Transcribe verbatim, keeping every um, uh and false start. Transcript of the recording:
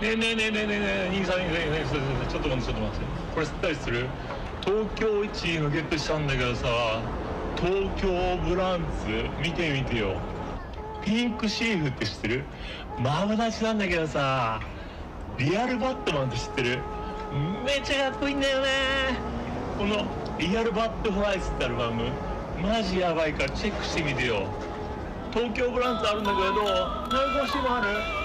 えねえねえねえねえねえ兄さんねえねえねえちょっと待ってちょっと待ってこれ知ったりする？東京いちいのゲットしたんだけどさ、東京ブランツ見てみてよ。ピンクシーフって知ってる？マブダチなんだけどさ、リアルバットマンって知ってる？めっちゃかっこいいんだよね。このリアルバットファイスってアルバムマジやばいからチェックしてみてよ。東京ブランツあるんだけど、何個欲しいもある？